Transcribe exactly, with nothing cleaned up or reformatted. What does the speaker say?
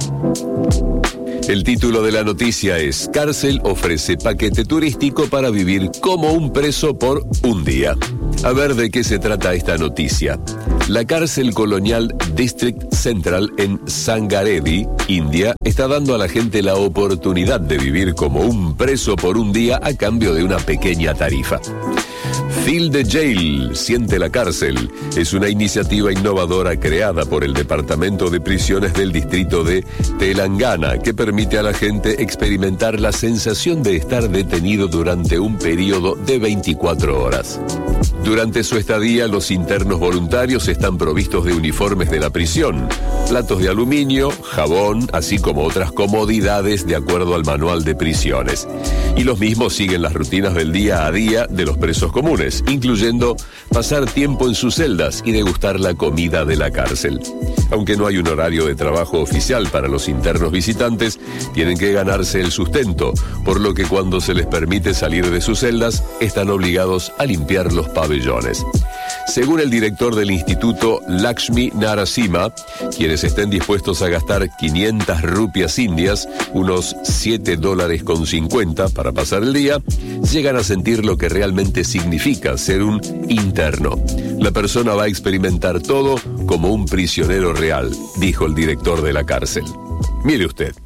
El título de la noticia es: Cárcel ofrece paquete turístico para vivir como un preso por un día. A ver de qué se trata esta noticia. La cárcel colonial District Central en Sangareddy, India, está dando a la gente la oportunidad de vivir como un preso por un día a cambio de una pequeña tarifa. Feel the Jail, siente la cárcel, es una iniciativa innovadora creada por el Departamento de Prisiones del Distrito de Telangana que permite a la gente experimentar la sensación de estar detenido durante un periodo de veinticuatro horas. Durante su estadía, los internos voluntarios están provistos de uniformes de la prisión, platos de aluminio, jabón, así como otras comodidades de acuerdo al manual de prisiones. Y los mismos siguen las rutinas del día a día de los presos comunes, incluyendo pasar tiempo en sus celdas y degustar la comida de la cárcel. Aunque no hay un horario de trabajo oficial para los internos visitantes, tienen que ganarse el sustento, por lo que cuando se les permite salir de sus celdas, están obligados a limpiar los pabellones. Según el director del instituto, Lakshmi Narasimha, quienes estén dispuestos a gastar quinientas rupias indias, unos siete dólares con cincuenta para pasar el día, llegan a sentir lo que realmente significa ser un interno. La persona va a experimentar todo como un prisionero real, dijo el director de la cárcel. Mire usted,